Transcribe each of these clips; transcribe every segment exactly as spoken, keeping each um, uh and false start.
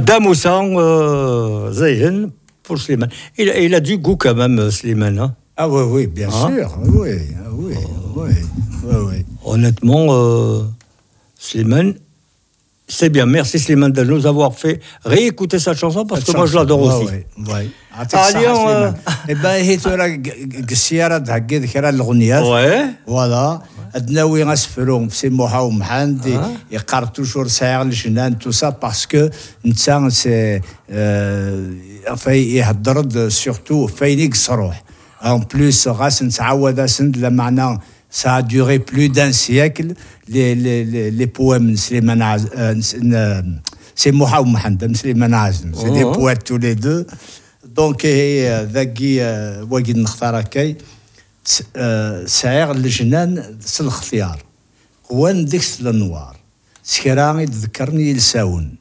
Damoussang, euh, Zayen, pour Slimane. Il, il a du goût quand même, Slimane. Hein. Ah oui, oui, bien hein? sûr. Oui, oui, oui, oui, oui. Honnêtement, euh, Slimane, c'est bien. Merci Slimane de nous avoir fait réécouter cette chanson parce que moi je l'adore aussi. Oui, oui. اليوم باهي ترى السياره تهكي ذكرى الاغنيات فوالا ادناوي غنسفرو سي موحا ومحمد يقار توجور ساير الجنان تو سا باسكو نتا سي فاي يهضر سورتو فاين يقصروح ان بلوس غاس نتعاود اسند لمعنى ça a duré plus d'un siècle les les les, les poèmes Slimane Az c'est Moha ou Mohamed Slimane Azem c'est des poètes tous les deux. دونك هي ذاكي واجد نختار كاي سعير الجنان سالاختيار وين ديكس الانوار سكراني تذكرني لساون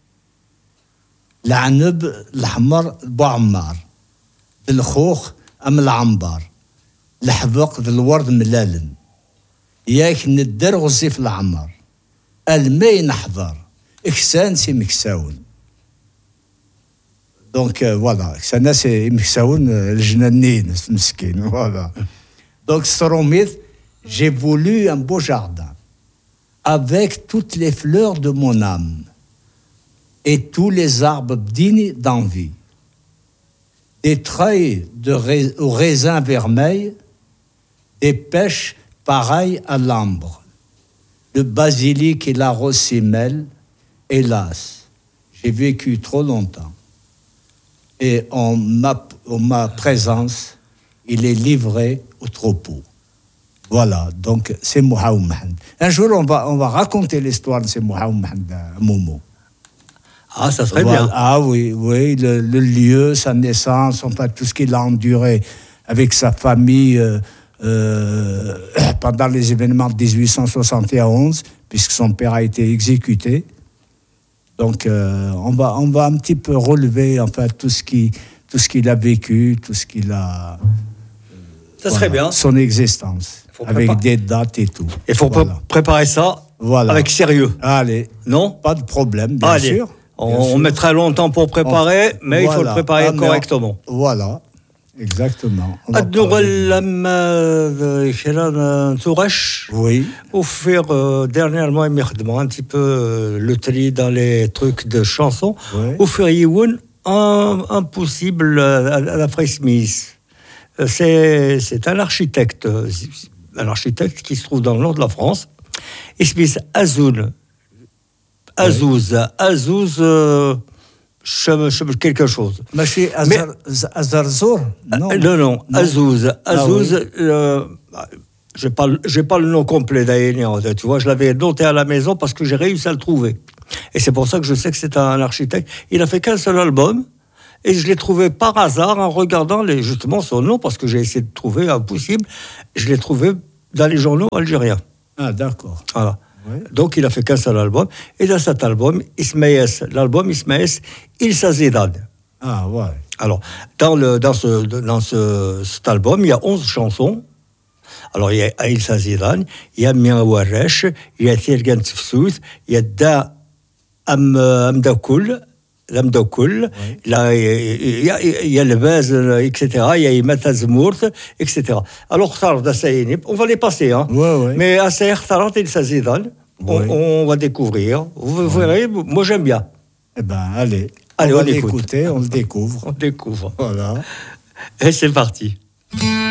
العنب الحمر بو عمار الخوخ ام العنبر الحبق ذا الورد ملالن ياك ندر غزي في العمر الماي نحضر اكسان سي مكساون. Donc euh, voilà, ça c'est Mixaoun, le Jnanine, ce miskin, voilà. Donc Stromith, j'ai voulu un beau jardin avec toutes les fleurs de mon âme et tous les arbres dignes d'envie, des treuils de rais, aux raisins vermeils, des pêches pareilles à l'ambre, le basilic et la rose s'y mêlent. Hélas, j'ai vécu trop longtemps. Et en ma, en ma présence, il est livré au troupeau. Voilà, donc c'est Mohamed. Un jour, on va, on va raconter l'histoire de ce Mohamed Momo. Ah, ça serait voilà. bien. Ah oui, oui, le, le lieu, sa naissance, enfin tout ce qu'il a enduré avec sa famille euh, euh, pendant les événements de dix-huit cent soixante et onze, puisque son père a été exécuté. Donc, euh, on va, on va un petit peu relever enfin tout ce qui, tout ce qu'il a vécu, tout ce qu'il a. Euh, ça serait voilà, bien. Son existence, avec prépa- des dates et tout. Il faut voilà. préparer ça voilà. avec sérieux. Allez. Non ? Pas de problème, bien Allez. sûr. On, bien on sûr. mettra longtemps pour préparer, on, mais voilà. il faut le préparer ah, correctement. On, voilà. Exactement. الدول لما كنا نتوغش oui. وفير dernièrement ils m'ont un petit peu le tri dans les trucs de chansons وفير يون un impossible à la Frey Smith. C'est c'est un architecte un architecte qui se trouve dans le nord de la France. Il s'appelle Azoun. Azouz, Azouz quelque chose. Mais Azarzour non, non, non, Azouz. Azouz, ah, oui. euh, je n'ai pas, pas le nom complet d'ailleurs, tu vois, je l'avais noté à la maison parce que j'ai réussi à le trouver. Et c'est pour ça que je sais que c'est un architecte. Il a fait qu'un seul album, et je l'ai trouvé par hasard en regardant les, justement son nom, parce que j'ai essayé de trouver impossible, je l'ai trouvé dans les journaux algériens. Ah, d'accord. Voilà. Oui. Donc, il a fait qu'un seul album. Et dans cet album, Ismaïs, l'album Ismaïs, Il Sazidan. Ah, ouais. Alors, dans, le, dans, ce, dans ce, cet album, il y a onze chansons. Alors, il y a Il Sazidan, il y a Mia Waresh, il y a Tirgan Tfsout, il y a Da Amdakoul, L'Amdakoul, il y a, il y a le Baz, et cetera. Il y a Imat Azmourt, et cetera. Alors, on va les passer, hein. Ouais, ouais. Mais à Saïr Tarat et Sazidan, on, ouais. on va découvrir. Vous verrez, ouais. moi j'aime bien. Eh ben, allez. Allez, on, on va écoute. l'écouter, on le découvre. On découvre. Voilà. Et c'est parti.